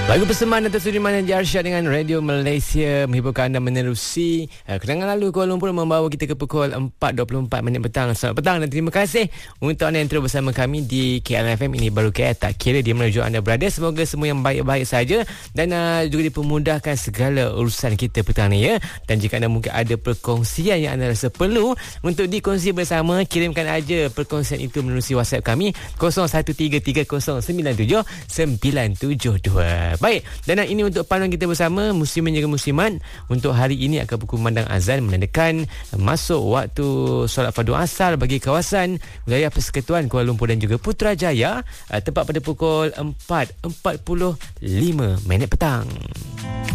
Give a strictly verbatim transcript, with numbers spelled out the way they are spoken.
Lagu persembahan Dato' Sudirman Haji Arsyad dengan Radio Malaysia menghiburkan anda menerusi uh, kenangan lalu Kuala Lumpur membawa kita ke pukul empat dua puluh empat minit petang. Selamat petang dan terima kasih untuk anda yang terus bersama kami di K L F M. Ini baru K L, tak kira di mana juga anda berada. Semoga semua yang baik-baik saja dan uh, juga dipermudahkan segala urusan kita petang ni ya. Dan jika anda mungkin ada perkongsian yang anda rasa perlu untuk dikongsi bersama, kirimkan aja perkongsian itu menerusi WhatsApp kami kosong satu tiga tiga kosong sembilan tujuh sembilan tujuh dua. Baik, dan ini untuk panduan kita bersama muslimin juga muslimat. Untuk hari ini akan berkumandang azan menandakan masuk waktu solat fardu asar bagi kawasan wilayah Persekutuan Kuala Lumpur dan juga Putrajaya, tepat pada pukul empat empat puluh lima minit petang.